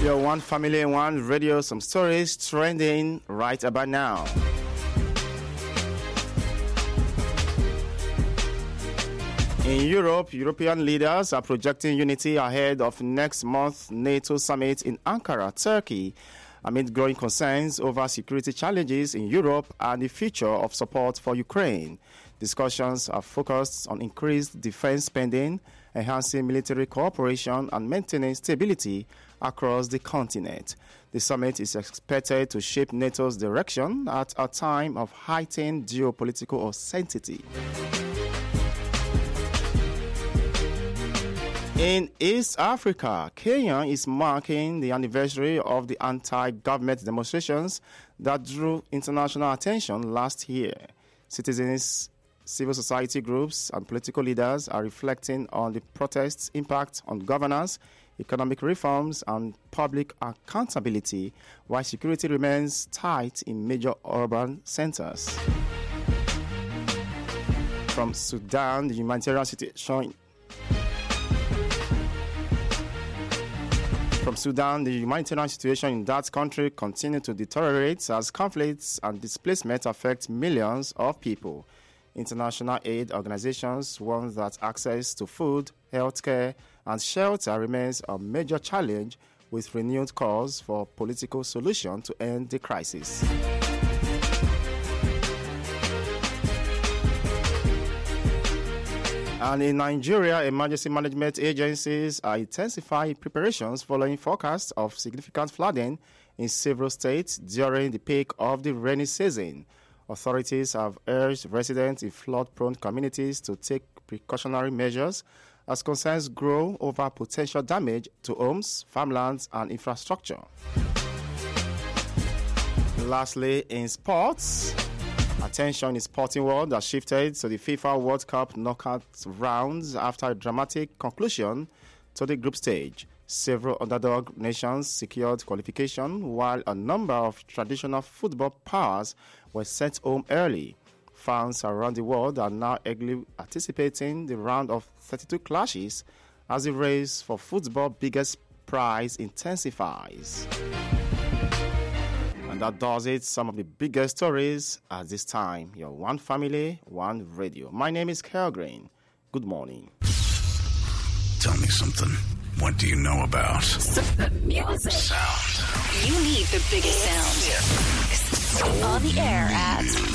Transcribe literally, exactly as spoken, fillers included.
Your One Family, One Radio, some stories trending right about now. In Europe, European leaders are projecting unity ahead of next month's NATO summit in Ankara, Turkey, amid growing concerns over security challenges in Europe and the future of support for Ukraine. Discussions are focused on increased defense spending, enhancing military cooperation, and maintaining stability across the continent. The summit is expected to shape NATO's direction at a time of heightened geopolitical uncertainty. In East Africa, Kenya is marking the anniversary of the anti-government demonstrations that drew international attention last year. Citizens, civil society groups, and political leaders are reflecting on the protests' impact on governance, economic reforms, and public accountability, while security remains tight in major urban centers. From Sudan, the humanitarian situation From Sudan, the humanitarian situation in that country continues to deteriorate as conflicts and displacement affect millions of people. International aid organizations warn that access to food, healthcare, and shelter remains a major challenge, with renewed calls for political solution to end the crisis. And in Nigeria, emergency management agencies are intensifying preparations following forecasts of significant flooding in several states during the peak of the rainy season. Authorities have urged residents in flood-prone communities to take precautionary measures as concerns grow over potential damage to homes, farmlands, and infrastructure. Lastly, in sports, attention in the sporting world has shifted to the FIFA World Cup knockout rounds after a dramatic conclusion to the group stage. Several underdog nations secured qualification, while a number of traditional football powers were sent home early. Fans around the world are now eagerly anticipating the round of thirty-two clashes as the race for football's biggest prize intensifies. And that does it. Some of the biggest stories at this time. Your One Family, One Radio. My name is Kel Green. Good morning. Tell me something. What do you know about music? Sound. You need the biggest sound. On the air at